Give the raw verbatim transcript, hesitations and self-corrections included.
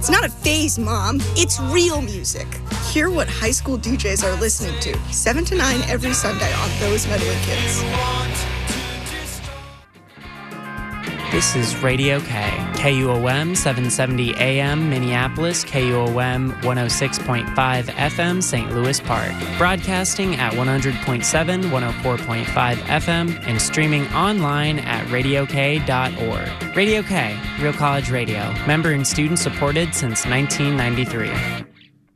It's not a phase, Mom. It's real music. Hear what high school D Js are listening to, seven to nine every Sunday on Those Meddling Kids. This is Radio K, K U O M seven seventy A M Minneapolis, K U O M one oh six point five F M Saint Louis Park, broadcasting at one hundred point seven, one oh four point five F M, and streaming online at radio k dot org. Radio K, Real College Radio, member and student supported since nineteen ninety-three.